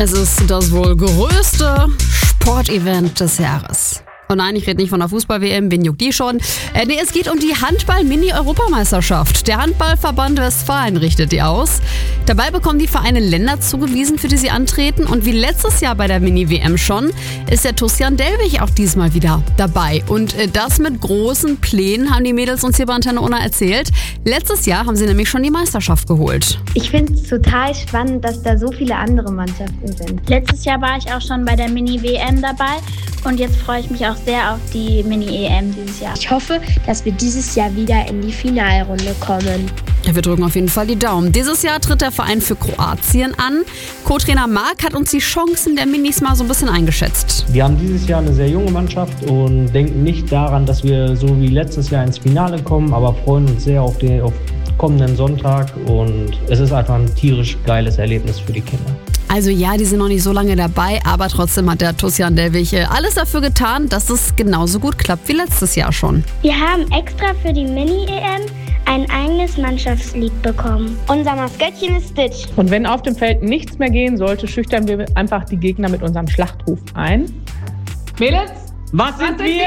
Es ist das wohl größte Sportevent des Jahres. Und nein, ich rede nicht von der Fußball-WM, wen juckt die schon? Nee, es geht um die Handball-Mini-Europameisterschaft. Der Handballverband Westfalen richtet die aus. Dabei bekommen die Vereine Länder zugewiesen, für die sie antreten. Und wie letztes Jahr bei der Mini-WM schon, ist der TuS Jan Delwig auch diesmal wieder dabei. Und das mit großen Plänen, haben die Mädels uns hier bei Antenne Unna erzählt. Letztes Jahr haben sie nämlich schon die Meisterschaft geholt. Ich finde es total spannend, dass da so viele andere Mannschaften sind. Letztes Jahr war ich auch schon bei der Mini-WM dabei und jetzt freue ich mich auch sehr auf die Mini-EM dieses Jahr. Ich hoffe, dass wir dieses Jahr wieder in die Finalrunde kommen. Ja, wir drücken auf jeden Fall die Daumen. Dieses Jahr tritt der Verein für Kroatien an. Co-Trainer Marc hat uns die Chancen der Minis mal so ein bisschen eingeschätzt. Wir haben dieses Jahr eine sehr junge Mannschaft und denken nicht daran, dass wir so wie letztes Jahr ins Finale kommen, aber freuen uns sehr auf kommenden Sonntag und es ist einfach ein tierisch geiles Erlebnis für die Kinder. Also ja, die sind noch nicht so lange dabei, aber trotzdem hat der TuS Jan Delwig alles dafür getan, dass es genauso gut klappt wie letztes Jahr schon. Wir haben extra für die Mini-EM ein eigenes Mannschaftslied bekommen. Unser Maskottchen ist Stitch. Und wenn auf dem Feld nichts mehr gehen sollte, schüchtern wir einfach die Gegner mit unserem Schlachtruf ein. Mädels, was sind wir?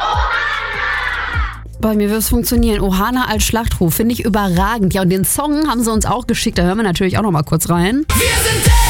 Bei mir wird es funktionieren. Ohana als Schlachtruf finde ich überragend. Ja, und den Song haben sie uns auch geschickt. Da hören wir natürlich auch noch mal kurz rein. Wir sind